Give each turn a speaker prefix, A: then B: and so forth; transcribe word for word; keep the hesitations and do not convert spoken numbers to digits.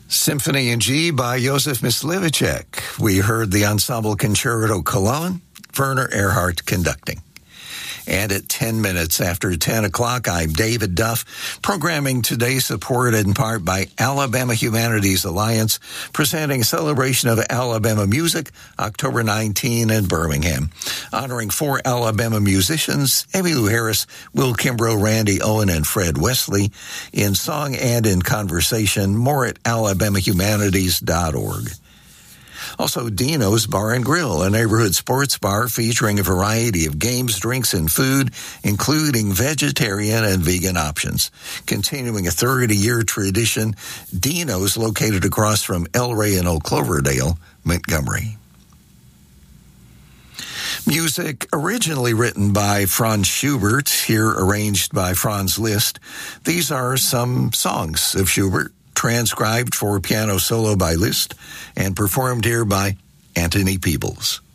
A: Symphony in G by Josef Myslivacek. We heard the Ensemble Concerto Cologne, Werner Erhardt conducting. And at ten minutes after ten o'clock, I'm David Duff. Programming today supported in part by Alabama Humanities Alliance, presenting a celebration of Alabama music, October nineteenth in Birmingham. Honoring four Alabama musicians, Emmylou Harris, Will Kimbrough, Randy Owen, and Fred Wesley, in song and in conversation. More at alabama humanities dot org. Also, Dino's Bar and Grill, a neighborhood sports bar featuring a variety of games, drinks, and food, including vegetarian and vegan options. Continuing a thirty-year tradition, Dino's located across from El Rey and Old Cloverdale, Montgomery. Music originally written by Franz Schubert, here arranged by Franz Liszt. These are some songs of Schubert, transcribed for piano solo by Liszt, and performed here by Anthony Peebles.